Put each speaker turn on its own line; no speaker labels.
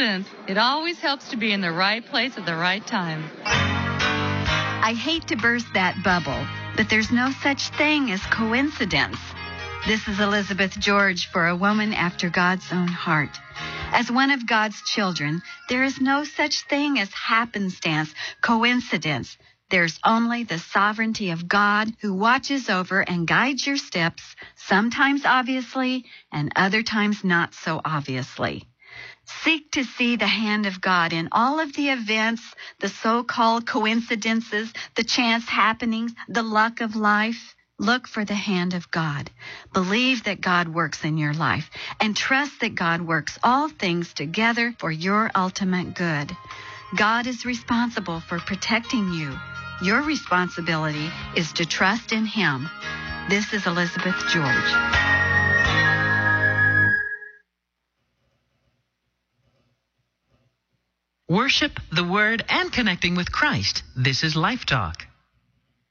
coincidence. It always helps to be in the right place at the right time.
I hate to burst that bubble, but there's no such thing as coincidence. This is Elizabeth George for A Woman After God's Own Heart. As one of God's children, there is no such thing as happenstance, coincidence. There's only the sovereignty of God who watches over and guides your steps, sometimes obviously and other times not so obviously. Seek to see the hand of God in all of the events, the so-called coincidences, the chance happenings, the luck of life. Look for the hand of God. Believe that God works in your life and trust that God works all things together for your ultimate good. God is responsible for protecting you. Your responsibility is to trust in Him. This is Elizabeth George.
Worship, the Word, and connecting with Christ. This is Life Talk.